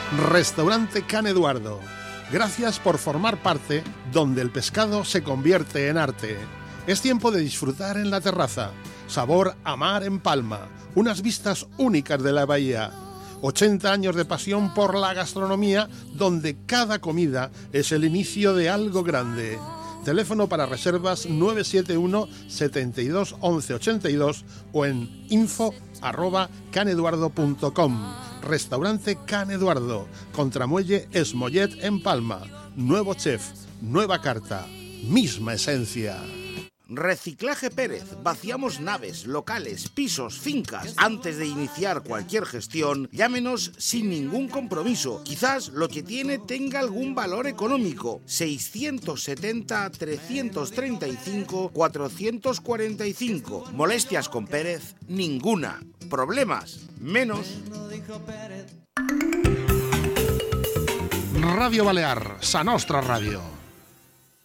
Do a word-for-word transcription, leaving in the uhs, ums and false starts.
Restaurante Can Eduardo. Gracias por formar parte donde el pescado se convierte en arte. Es tiempo de disfrutar en la terraza. Sabor a mar en Palma. Unas vistas únicas de la bahía. ochenta años de pasión por la gastronomía, donde cada comida es el inicio de algo grande. Teléfono para reservas nueve siete uno, setenta y dos, once ochenta y dos o en info arroba caneduardo punto com. Restaurante Can Eduardo, Contramuelle Esmollet en Palma. Nuevo chef, nueva carta, misma esencia. Reciclaje Pérez. Vaciamos naves, locales, pisos, fincas. Antes de iniciar cualquier gestión, llámenos sin ningún compromiso. Quizás lo que tiene tenga algún valor económico. seiscientos setenta, trescientos treinta y cinco, cuatrocientos cuarenta y cinco. Molestias con Pérez, ninguna. Problemas, menos. Radio Balear, Sa Nostra Radio.